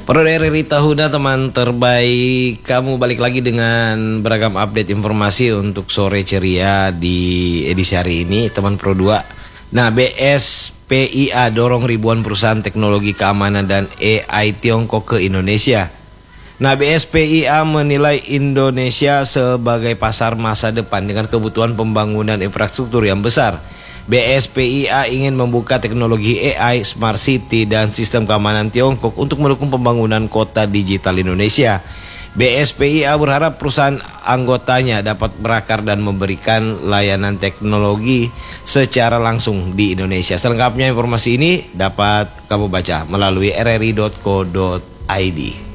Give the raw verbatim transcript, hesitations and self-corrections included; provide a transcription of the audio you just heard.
Pro dari Rita Huda, teman terbaik. Kamu balik lagi dengan beragam update informasi untuk sore ceria di edisi hari ini, teman Pro dua. Nah, B S P I A dorong ribuan perusahaan teknologi keamanan dan A I Tiongkok ke Indonesia. Nah, B S P I A menilai Indonesia sebagai pasar masa depan dengan kebutuhan pembangunan infrastruktur yang besar. B S P I A ingin membuka teknologi A I, Smart City, dan sistem keamanan Tiongkok untuk mendukung pembangunan kota digital Indonesia. B S P I A berharap perusahaan anggotanya dapat berakar dan memberikan layanan teknologi secara langsung di Indonesia. Selengkapnya informasi ini dapat kamu baca melalui r r i dot co dot i d.